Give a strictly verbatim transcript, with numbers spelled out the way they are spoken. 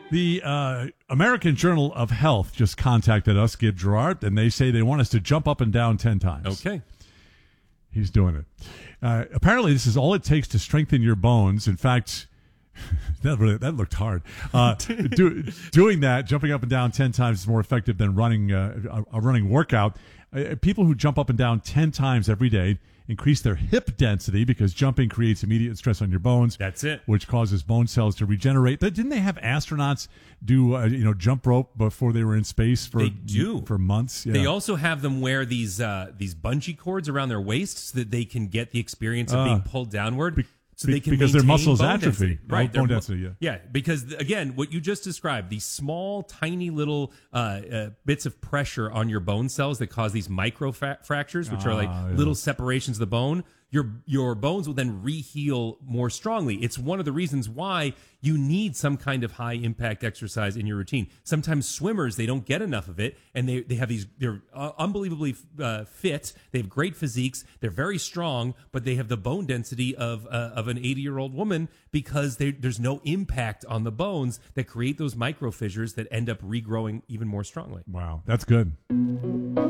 The uh, American Journal of Health just contacted us, Gib Gerard, and they say they want us to jump up and down ten times. Okay. He's doing it. Uh, apparently, this is all it takes to strengthen your bones. In fact, that really, that looked hard. Uh, do, doing that, jumping up and down ten times is more effective than running uh, a, a running workout. Uh, people who jump up and down ten times every day increase their hip density because jumping creates immediate stress on your bones. That's it. Which causes bone cells to regenerate. But didn't they have astronauts do uh, you know jump rope before they were in space for They do. for months? Yeah. They also have them wear these uh, these bungee cords around their waists so that they can get the experience of Uh, being pulled downward. Be- so they can because their maintain muscles bone atrophy. density. Right, Bone their mu- density, yeah. Yeah, because again, what you just described, these small, tiny little uh, uh, bits of pressure on your bone cells that cause these micro fra- fractures, which are like Ah, yeah. little separations of the bone. Your your bones will then reheal more strongly. It's one of the reasons why you need some kind of high impact exercise in your routine. Sometimes swimmers, they don't get enough of it, and they, they have these, they're uh, unbelievably uh, fit. They have great physiques. They're very strong, but they have the bone density of uh, of an eighty year old woman because they, there's no impact on the bones that create those micro fissures that end up regrowing even more strongly. Wow, that's good.